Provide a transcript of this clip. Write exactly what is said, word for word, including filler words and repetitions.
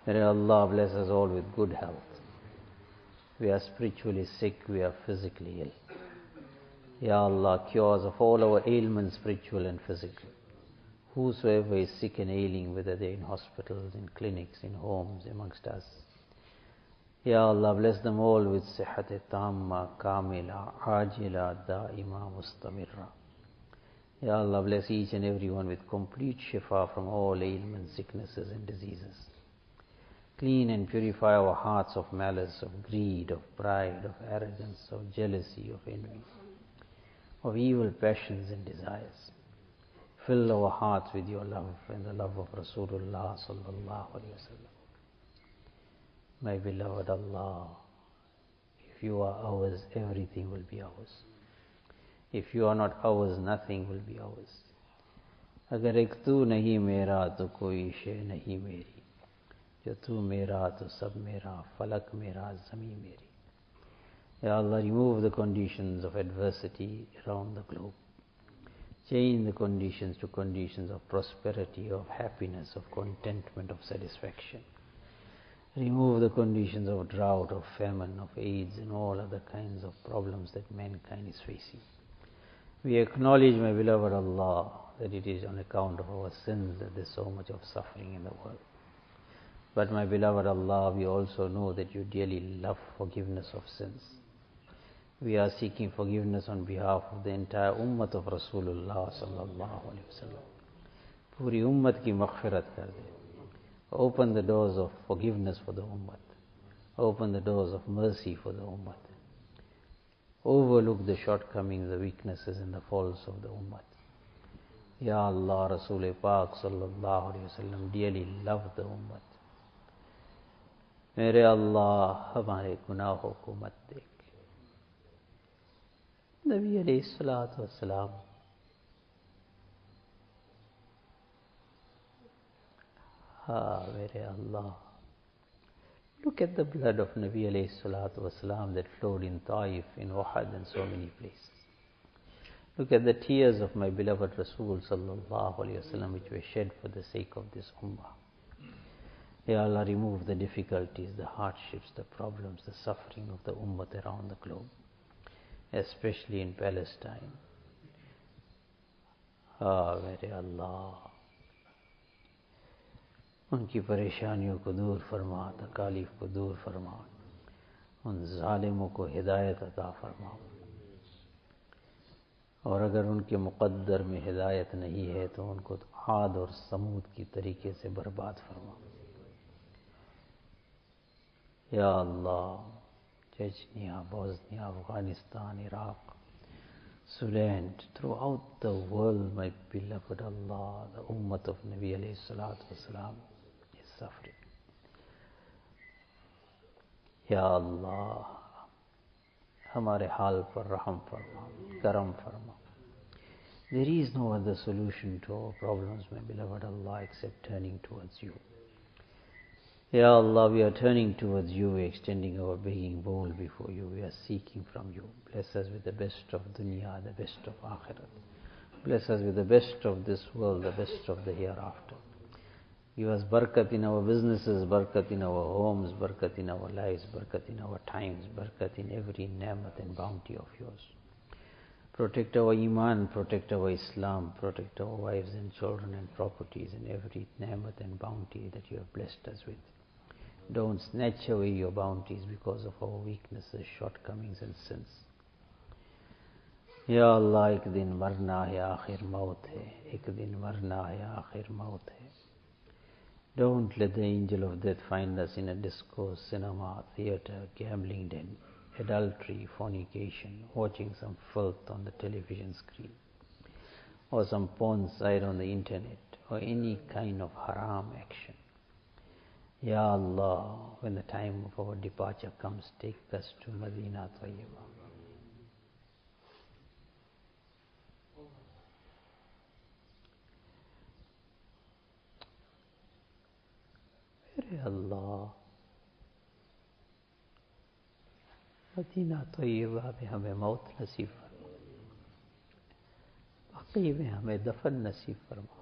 May Allah bless us all with good health. We are spiritually sick, we are physically ill. Ya Allah, cures of all our ailments, spiritual and physical. Whosoever is sick and ailing, whether they're in hospitals, in clinics, in homes, amongst us. Ya Allah, bless them all with sihat tamma, kamila, ajila, da'ima, mustamirra. Ya Allah, bless each and everyone with complete shifa from all ailments, sicknesses and diseases. Clean and purify our hearts of malice, of greed, of pride, of arrogance, of jealousy, of envy, of evil passions and desires. Fill our hearts with your love and the love of Rasulullah sallallahu alaihi wasallam. My beloved Allah, if you are ours, everything will be ours. If you are not ours, nothing will be ours. Agar ek tu nahi mera, to koi shay nahi meri. Jo tu mera, to sab mera, falak mera, zami meri. Ya Allah, remove the conditions of adversity around the globe. Change the conditions to conditions of prosperity, of happiness, of contentment, of satisfaction. Remove the conditions of drought, of famine, of AIDS and all other kinds of problems that mankind is facing. We acknowledge, my beloved Allah, that it is on account of our sins that there is so much of suffering in the world. But my beloved Allah, we also know that you dearly love forgiveness of sins. We are seeking forgiveness on behalf of the entire ummah of Rasulullah sallallahu alaihi wasallam. Puri ummat ki maghfirat kar de. Open the doors of forgiveness for the ummah. Open the doors of mercy for the ummah. Overlook the shortcomings, the weaknesses and the faults of the ummah. Ya Allah, Rasul Pak sallallahu alaihi wasallam dearly loved the ummah. Mere Allah, hamare gunaahon ko mat dekh. Nabi alayhi salatu wassalam, ah, mere Allah, look at the blood of Nabi alayhi salatu wassalam that flowed in Taif, in Uhud and so many places. Look at the tears of my beloved Rasul sallallahu alayhi wasallam which were shed for the sake of this ummah. Ya Allah, remove the difficulties, the hardships, the problems, the suffering of the ummah around the globe, especially in Palestine. Ah, mere Allah, उनकी परेशानियों को दूर फरमा, तकालीफ को दूर फरमा, उन जालिमों को हिदायत अता फरमा, और अगर उनके मुक़द्दर में हिदायत नहीं है तो उनको आद और समूद की तरीके से बर्बाद फरमा. या अल्लाह, Chechnya, Bosnia, Afghanistan, Iraq, Sudan, throughout the world, my beloved Allah, the ummah of Nabi alayhi salatu wasalam is suffering. Ya Allah, hamare haal par raham farma, karam farma. There is no other solution to our problems, my beloved Allah, except turning towards you. Ya Allah, we are turning towards you, we are extending our begging bowl before you, we are seeking from you. Bless us with the best of dunya, the best of akhirat. Bless us with the best of this world, the best of the hereafter. Give us barakat in our businesses, barakat in our homes, barakat in our lives, barakat in our times, barakat in every ni'mat and bounty of yours. Protect our iman, protect our Islam, protect our wives and children and properties and every ni'mat and bounty that you have blessed us with. Don't snatch away your bounties because of our weaknesses, shortcomings and sins. Ya Allah, ek din marna hai, aakhir maut hai. Ek din marna hai, aakhir maut hai. Don't let the angel of death find us in a disco, cinema, theatre, gambling den, adultery, fornication, watching some filth on the television screen, or some porn site on the internet, or any kind of haram action. Ya Allah, when the time of our departure comes, take us to Madinah Tayyibah. Mere Allah, Madinah Tayyibah में हमें मौत नसीब फरमा, बाकी में हमें दफन नसीब फरमा.